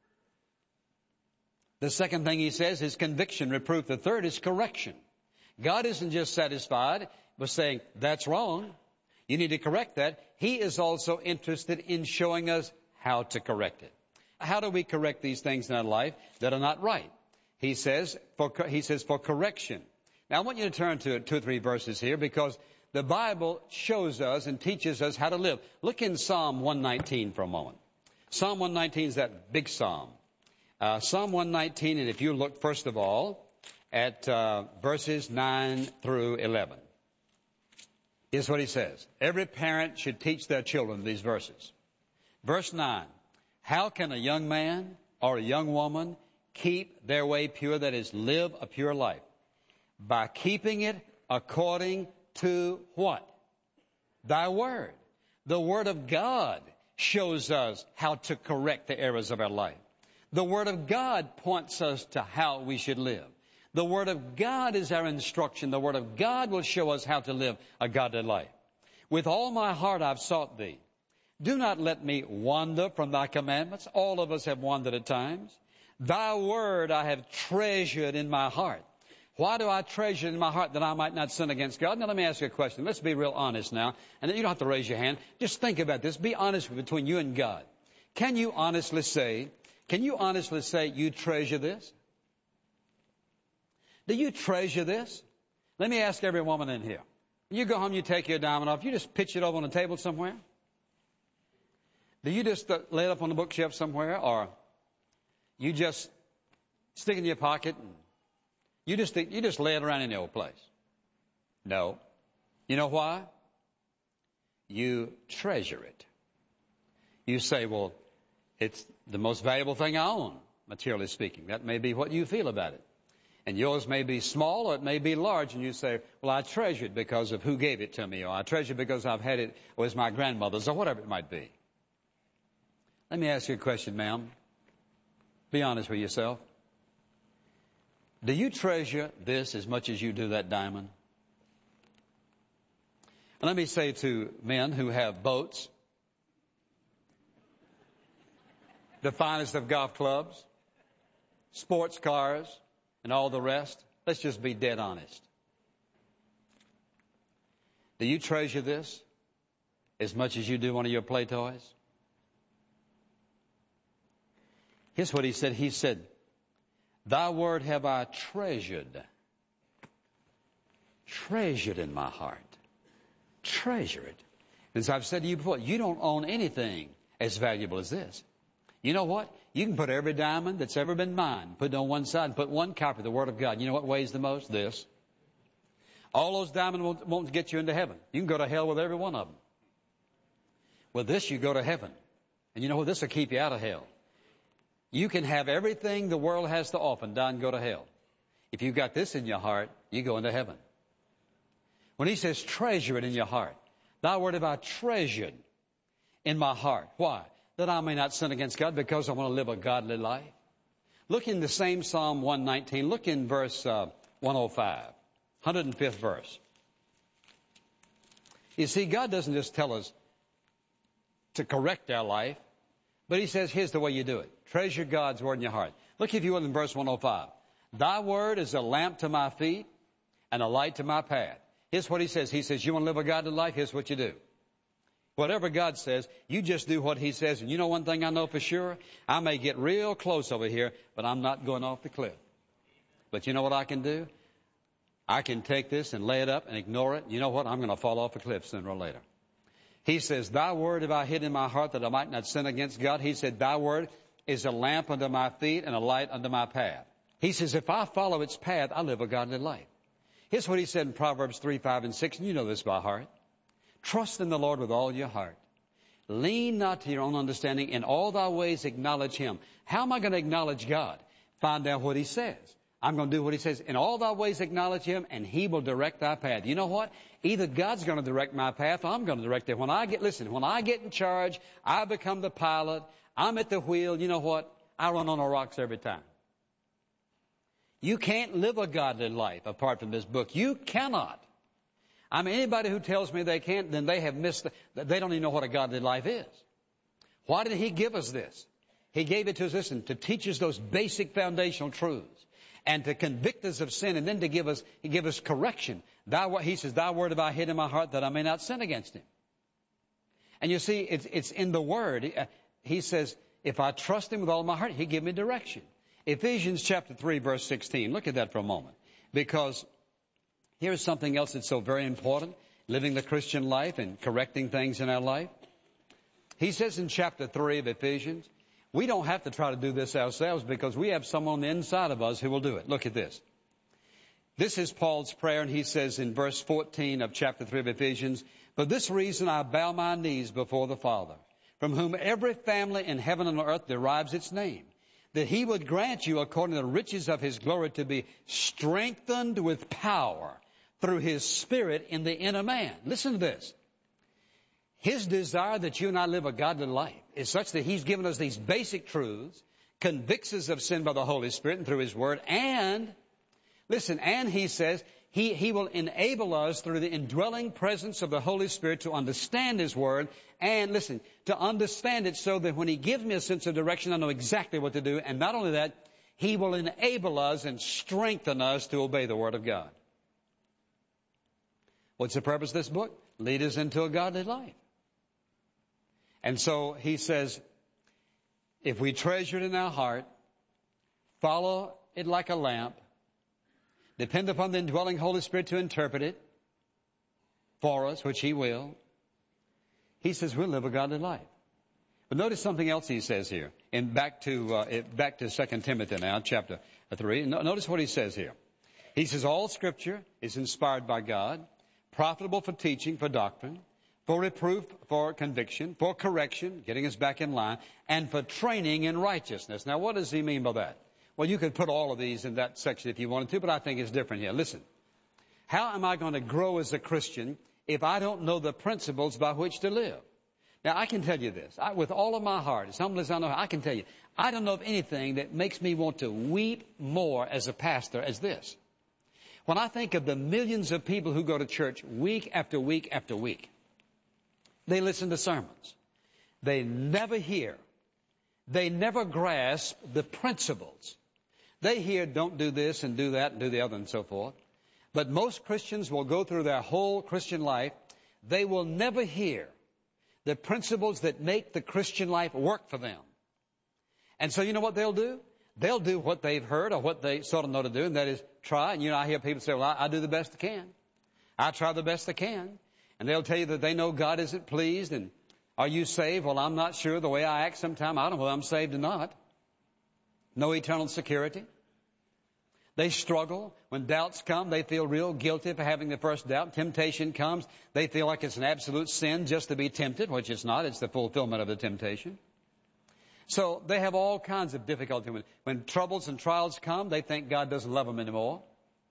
The second thing He says is conviction, reproof. The third is correction. God isn't just satisfied with saying, that's wrong. You need to correct that. He is also interested in showing us how to correct it. How do we correct these things in our life that are not right? He says for correction. Now I want you to turn to 2 or 3 verses here, because the Bible shows us and teaches us how to live. Look in Psalm 119 for a moment. Psalm 119 is that big psalm. Psalm 119, and if you look first of all at verses 9 through 11. Here's what he says. Every parent should teach their children these verses. Verse 9. How can a young man or a young woman keep their way pure, that is, live a pure life? By keeping it according to what? Thy word. The Word of God shows us how to correct the errors of our life. The Word of God points us to how we should live. The Word of God is our instruction. The Word of God will show us how to live a godly life. With all my heart I've sought Thee. Do not let me wander from Thy commandments. All of us have wandered at times. Thy Word I have treasured in my heart. Why do I treasure it in my heart? That I might not sin against God. Now let me ask you a question. Let's be real honest now. And you don't have to raise your hand. Just think about this. Be honest between you and God. Can you honestly say you treasure this? Do you treasure this? Let me ask every woman in here. You go home, you take your diamond off, you just pitch it over on a table somewhere? Do you just lay it up on the bookshelf somewhere, or you just stick it in your pocket and you just lay it around in the old place? No. You know why? You treasure it. You say, well, it's the most valuable thing I own, materially speaking. That may be what you feel about it. And yours may be small or it may be large, and you say, well, I treasure it because of who gave it to me, or I treasure it because I've had it with my grandmother's, or whatever it might be. Let me ask you a question, ma'am. Be honest with yourself. Do you treasure this as much as you do that diamond? And let me say to men who have boats, the finest of golf clubs, sports cars, and all the rest, let's just be dead honest. Do you treasure this as much as you do one of your play toys? Here's what he said. He said, Thy word have I treasured in my heart. Treasure it. As I've said to you before, you don't own anything as valuable as this. You know what? You can put every diamond that's ever been mined, put it on one side, and put one copy of the Word of God. You know what weighs the most? This. All those diamonds won't get you into heaven. You can go to hell with every one of them. With this, you go to heaven. And you know what? This will keep you out of hell. You can have everything the world has to offer and die and go to hell. If you've got this in your heart, you go into heaven. When he says treasure it in your heart, thy word have I treasured in my heart. Why? That I may not sin against God, because I want to live a godly life. Look in the same Psalm 119. Look in verse 105, 105th verse. You see, God doesn't just tell us to correct our life, but he says, here's the way you do it. Treasure God's word in your heart. Look, if you will, in verse 105. Thy word is a lamp to my feet and a light to my path. Here's what he says. He says, you want to live a godly life? Here's what you do. Whatever God says, you just do what he says. And you know one thing I know for sure? I may get real close over here, but I'm not going off the cliff. But you know what I can do? I can take this and lay it up and ignore it. You know what? I'm going to fall off a cliff sooner or later. He says, thy word have I hid in my heart that I might not sin against God. He said, thy word is a lamp unto my feet and a light unto my path. He says, if I follow its path, I live a godly life. Here's what he said in Proverbs 3, 5, and 6, and you know this by heart. Trust in the Lord with all your heart. Lean not to your own understanding. In all thy ways acknowledge him. How am I going to acknowledge God? Find out what he says. I'm going to do what he says. In all thy ways acknowledge him, and he will direct thy path. You know what? Either God's going to direct my path, or I'm going to direct it. When I get in charge, I become the pilot, I'm at the wheel, you know what? I run on the rocks every time. You can't live a godly life apart from this book. You cannot. I mean, anybody who tells me they can't, then they have missed, they don't even know what a godly life is. Why did he give us this? He gave it to us, listen, to teach us those basic foundational truths and to convict us of sin, and then to give us correction. He says, thy word have I hid in my heart that I may not sin against him. And you see, it's in the word. He says, if I trust him with all my heart, he'll give me direction. Ephesians chapter 3, verse 16. Look at that for a moment. Because here's something else that's so very important, living the Christian life and correcting things in our life. He says in chapter 3 of Ephesians, we don't have to try to do this ourselves because we have someone on the inside of us who will do it. Look at this. This is Paul's prayer, and he says in verse 14 of chapter 3 of Ephesians, for this reason I bow my knees before the Father, from whom every family in heaven and earth derives its name, that he would grant you, according to the riches of his glory, to be strengthened with power through his Spirit in the inner man. Listen to this. His desire that you and I live a godly life is such that he's given us these basic truths, convicts us of sin by the Holy Spirit and through his word, and, listen, and he says he will enable us through the indwelling presence of the Holy Spirit to understand his word, and, listen, to understand it so that when he gives me a sense of direction, I know exactly what to do. And not only that, he will enable us and strengthen us to obey the word of God. What's the purpose of this book? Lead us into a godly life. And so he says, if we treasure it in our heart, follow it like a lamp, depend upon the indwelling Holy Spirit to interpret it for us, which he will, he says we'll live a godly life. But notice something else he says here. Back to 2 Timothy now, chapter 3. Notice what he says here. He says, all Scripture is inspired by God, profitable for teaching, for doctrine, for reproof, for conviction, for correction, getting us back in line, and for training in righteousness. Now, what does he mean by that? Well, you could put all of these in that section if you wanted to, but I think it's different here. Listen, how am I going to grow as a Christian if I don't know the principles by which to live? Now, I can tell you this. With all of my heart, as humble as I know, I can tell you, I don't know of anything that makes me want to weep more as a pastor as this. When I think of the millions of people who go to church week after week after week, they listen to sermons. They never hear. They never grasp the principles. They hear, don't do this and do that and do the other and so forth. But most Christians will go through their whole Christian life. They will never hear the principles that make the Christian life work for them. And so you know what they'll do? they'll do what they've heard or what they sort of know to do, and that is try. And I hear people say, well, I do the best I can. I try the best I can. And they'll tell you that they know God isn't pleased. And are you saved? Well, I'm not sure. The way I act sometimes, I don't know whether I'm saved or not. No eternal security. They struggle. When doubts come, they feel real guilty for having the first doubt. Temptation comes. They feel like it's an absolute sin just to be tempted, which it's not. It's the fulfillment of the temptation. So they have all kinds of difficulty. When troubles and trials come, they think God doesn't love them anymore.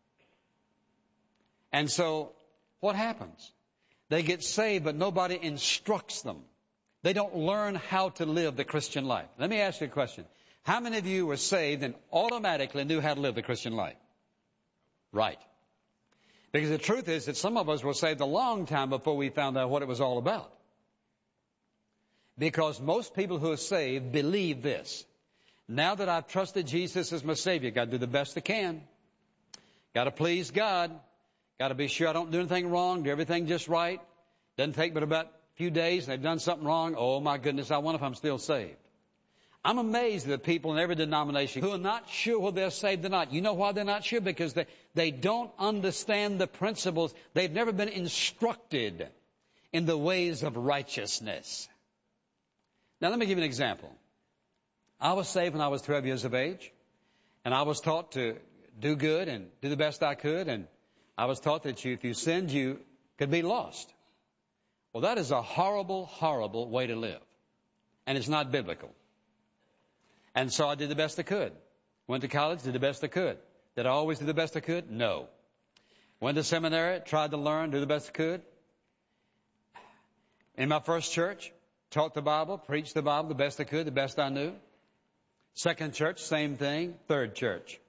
And so what happens? They get saved, but nobody instructs them. They don't learn how to live the Christian life. Let me ask you a question. How many of you were saved and automatically knew how to live the Christian life? Right. Because the truth is that some of us were saved a long time before we found out what it was all about. Because most people who are saved believe this. Now that I've trusted Jesus as my Savior, got to do the best I can. Got to please God. Got to be sure I don't do anything wrong, do everything just right. Doesn't take but about a few days and they've done something wrong. Oh my goodness, I wonder if I'm still saved. I'm amazed at people in every denomination who are not sure whether they're saved or not. You know why they're not sure? Because they don't understand the principles. They've never been instructed in the ways of righteousness. Now let me give you an example. I was saved when I was 12 years of age, and I was taught to do good and do the best I could, and I was taught that if you sinned, you could be lost. Well, that is a horrible, horrible way to live. And it's not biblical. And so I did the best I could. Went to college, did the best I could. Did I always do the best I could? No. Went to seminary, tried to learn, do the best I could. In my first church, taught the Bible, preached the Bible the best I could, the best I knew. Second church, same thing. Third church.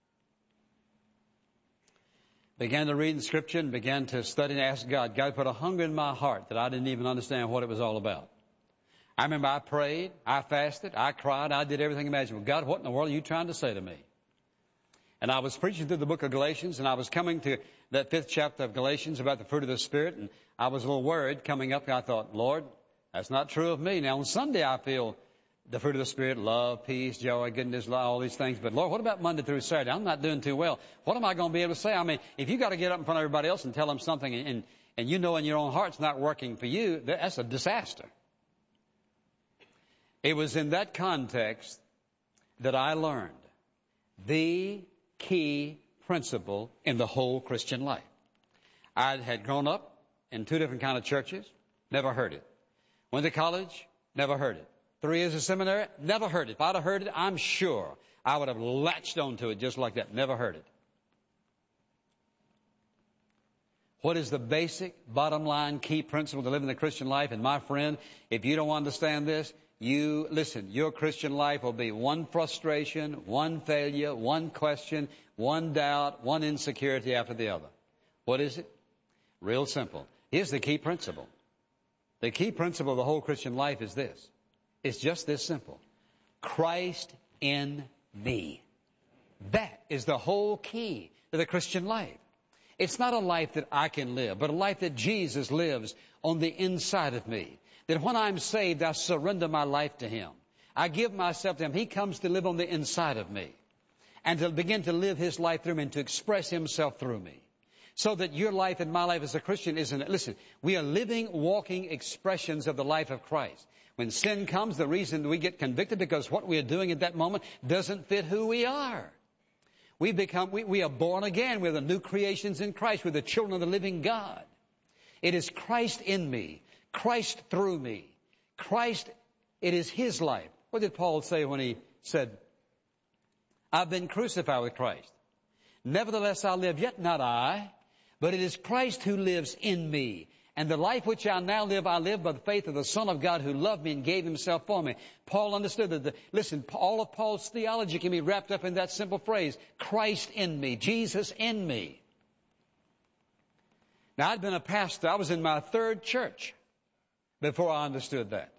Began to read the Scripture and began to study and ask God. God put a hunger in my heart that I didn't even understand what it was all about. I remember I prayed, I fasted, I cried, I did everything imaginable. God, what in the world are you trying to say to me? And I was preaching through the book of Galatians, and I was coming to that 5th chapter of Galatians about the fruit of the Spirit, and I was a little worried coming up, and I thought, Lord, that's not true of me. Now on Sunday I feel the fruit of the Spirit, love, peace, joy, goodness, all these things. But Lord, what about Monday through Saturday? I'm not doing too well. What am I going to be able to say? I mean, if you got to get up in front of everybody else and tell them something and you know in your own heart it's not working for you, that's a disaster. It was in that context that I learned the key principle in the whole Christian life. I had grown up in 2 different kind of churches, never heard it. Went to college, never heard it. 3 years of seminary, never heard it. If I'd have heard it, I'm sure I would have latched onto it just like that. Never heard it. What is the basic, bottom line, key principle to living the Christian life? And my friend, if you don't understand this, your Christian life will be one frustration, one failure, one question, one doubt, one insecurity after the other. What is it? Real simple. Here's the key principle. The key principle of the whole Christian life is this. It's just this simple. Christ in me. That is the whole key to the Christian life. It's not a life that I can live, but a life that Jesus lives on the inside of me. That when I'm saved, I surrender my life to Him. I give myself to Him. He comes to live on the inside of me and to begin to live His life through me and to express Himself through me. So that your life and my life as a Christian isn't, listen, we are living, walking expressions of the life of Christ. When sin comes, the reason we get convicted because what we are doing at that moment doesn't fit who we are. We are born again. We're the new creations in Christ. We're the children of the living God. It is Christ in me, Christ through me. Christ, it is His life. What did Paul say when he said, I've been crucified with Christ. Nevertheless I live, yet not I, but it is Christ who lives in me. And the life which I now live, I live by the faith of the Son of God who loved me and gave Himself for me. Paul understood that, all of Paul's theology can be wrapped up in that simple phrase, Christ in me, Jesus in me. Now, I'd been a pastor. I was in my 3rd church before I understood that.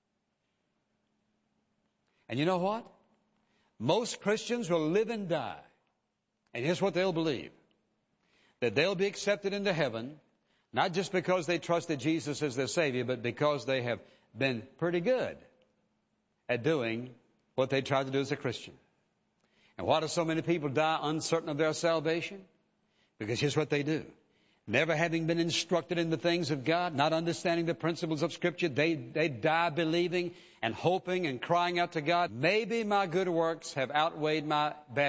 And you know what? Most Christians will live and die. And here's what they'll believe. That they'll be accepted into heaven, not just because they trusted Jesus as their Savior, but because they have been pretty good at doing what they tried to do as a Christian. And why do so many people die uncertain of their salvation? Because here's what they do. Never having been instructed in the things of God, not understanding the principles of Scripture, they die believing and hoping and crying out to God, maybe my good works have outweighed my bad